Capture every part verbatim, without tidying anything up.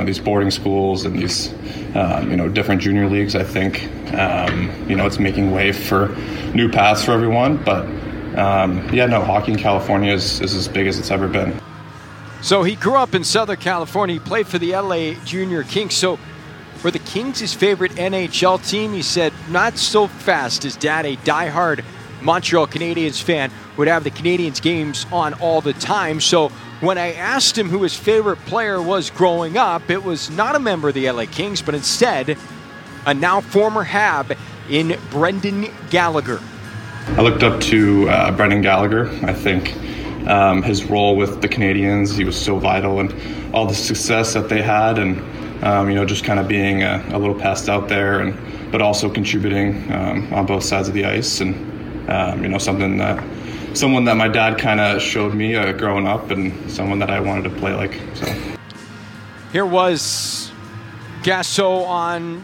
these boarding schools and these, um, you know, different junior leagues. I think, um, you know, it's making way for new paths for everyone. But, um, yeah, no, hockey in California is, is as big as it's ever been. So he grew up in Southern California. He played for the L A Junior Kings. So were the Kings his favorite N H L team? He said not so fast. His dad, a diehard Montreal Canadiens fan, would have the Canadiens games on all the time. So when I asked him who his favorite player was growing up, it was not a member of the L A Kings, but instead a now former Hab in Brendan Gallagher. I looked up to uh, Brendan Gallagher. I think um, his role with the Canadiens, he was so vital in all the success that they had, and um, you know, just kind of being a, a little pest out there, and but also contributing um, on both sides of the ice, and um, you know, something that someone that my dad kind of showed me uh, growing up, and someone that I wanted to play like. So here was Gasso on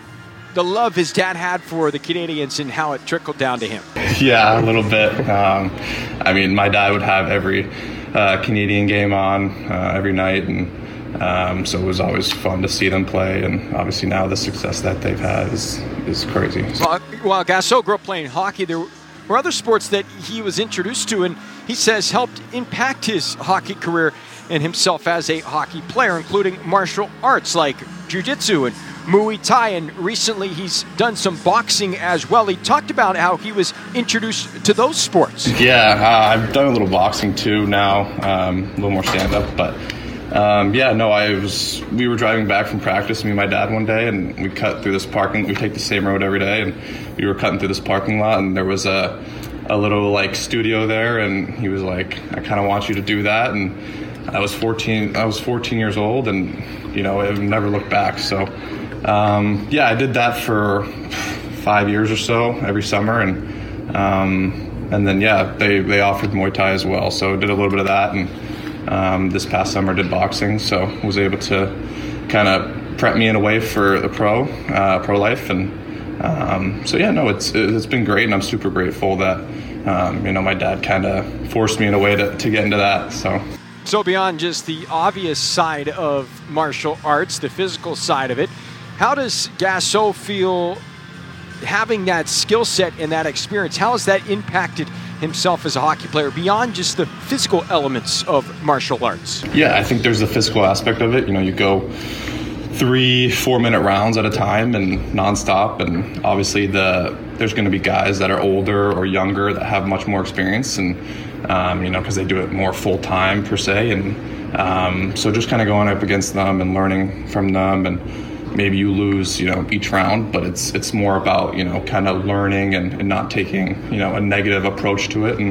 the love his dad had for the Canadiens and how it trickled down to him. Yeah, a little bit. Um, I mean, my dad would have every uh, Canadian game on uh, every night, and um, so it was always fun to see them play. And obviously now the success that they've had is is crazy. Well, while Gasso grew up playing hockey, there were other sports that he was introduced to, and he says helped impact his hockey career and himself as a hockey player, including martial arts like jiu-jitsu and Muay Thai, and recently he's done some boxing as well. He talked about how he was introduced to those sports. Yeah, uh, I've done a little boxing too now, um, a little more stand-up, but um, yeah, no, I was. We were driving back from practice, me and my dad, one day, and we cut through this parking. We take the same road every day, and we were cutting through this parking lot, and there was a a little like studio there, and he was like, "I kind of want you to do that," and I was fourteen. I was fourteen years old, and you know, I've never looked back. So. Um, yeah, I did that for five years or so every summer, and um, and then yeah, they, they offered Muay Thai as well, so did a little bit of that, and um, this past summer did boxing, so was able to kind of prep me in a way for the pro uh, pro life, and um, so yeah, no, it's it's been great, and I'm super grateful that um, you know, my dad kind of forced me in a way to, to get into that. So. So beyond just the obvious side of martial arts, the physical side of it, how does Gasso feel having that skill set and that experience? How has that impacted himself as a hockey player beyond just the physical elements of martial arts? Yeah, I think there's the physical aspect of it. You know, you go three, four minute rounds at a time and nonstop. And obviously the there's going to be guys that are older or younger that have much more experience, and um, you know, because they do it more full time per se. And um, so just kind of going up against them and learning from them, and maybe you lose, you know, each round, but it's it's more about, you know, kind of learning and, and not taking, you know, a negative approach to it. And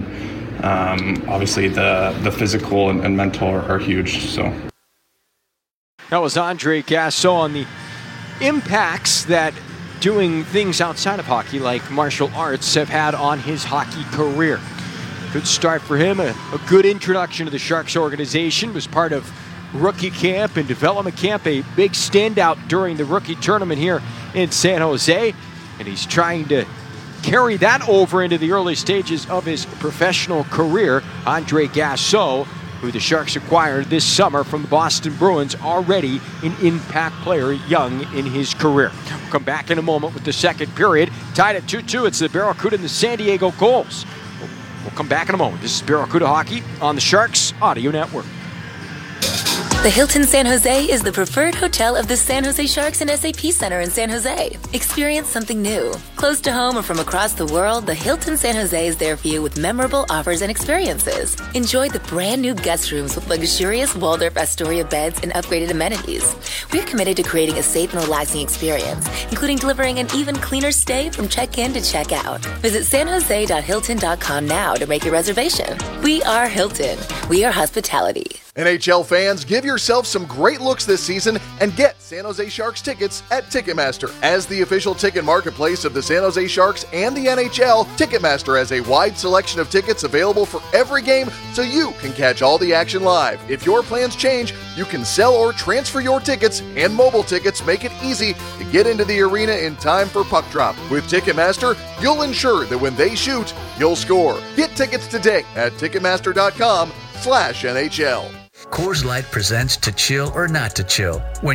um, obviously the the physical and, and mental are, are huge. So that was Andre Gasso on the impacts that doing things outside of hockey, like martial arts, have had on his hockey career. Good start for him, a, a good introduction to the Sharks organization, was part of rookie camp and development camp, a big standout during the rookie tournament here in San Jose, and he's trying to carry that over into the early stages of his professional career. Andre Gasso, who the Sharks acquired this summer from the Boston Bruins, already an impact player young in his career. We'll come back in a moment with the second period. Tied at two two, it's the Barracuda and the San Diego Gulls. We'll, we'll come back in a moment. This is Barracuda Hockey on the Sharks Audio Network. The Hilton San Jose is the preferred hotel of the San Jose Sharks and S A P Center in San Jose. Experience something new. Close to home or from across the world, the Hilton San Jose is there for you with memorable offers and experiences. Enjoy the brand new guest rooms with luxurious Waldorf Astoria beds and upgraded amenities. We're committed to creating a safe and relaxing experience, including delivering an even cleaner stay from check-in to check-out. Visit san jose dot hilton dot com now to make your reservation. We are Hilton. We are hospitality. N H L fans, give yourself some great looks this season and get San Jose Sharks tickets at Ticketmaster. As the official ticket marketplace of the San Jose Sharks and the N H L, Ticketmaster has a wide selection of tickets available for every game so you can catch all the action live. If your plans change, you can sell or transfer your tickets, and mobile tickets make it easy to get into the arena in time for puck drop. With Ticketmaster, you'll ensure that when they shoot, you'll score. Get tickets today at Ticketmaster dot com slash N H L. Coors Light presents To Chill or Not to Chill. When